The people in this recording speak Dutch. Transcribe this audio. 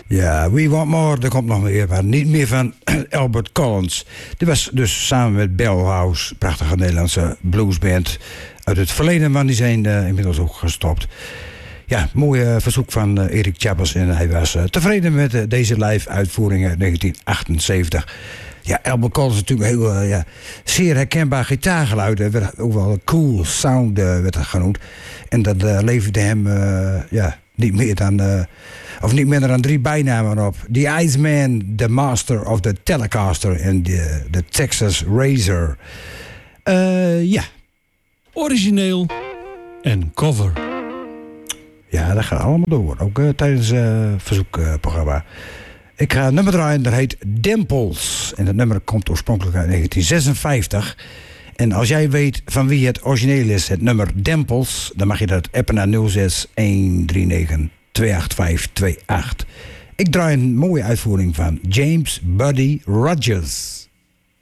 Ja, We Want More, er komt nog meer, maar niet meer van Albert Collins. Die was dus samen met Bellhouse, prachtige Nederlandse bluesband uit het verleden, maar die zijn inmiddels ook gestopt. Ja, mooi verzoek van Erik Chappers en hij was tevreden met deze live uitvoering uit 1978. Ja, Albert Collins is natuurlijk een heel zeer herkenbaar gitaargeluid. Er werd ook wel een cool sound werd dat genoemd. En dat leverde hem niet minder dan 3 bijnamen op. The Iceman, The Master of the Telecaster en de Texas Razor. Origineel en cover. Ja, dat gaat allemaal door. Ook tijdens het verzoekprogramma. Ik ga een nummer draaien, dat heet Dimples. En dat nummer komt oorspronkelijk uit 1956. En als jij weet van wie het origineel is, het nummer Dimples, dan mag je dat appen naar 06 139 28528. Ik draai een mooie uitvoering van James Buddy Rogers.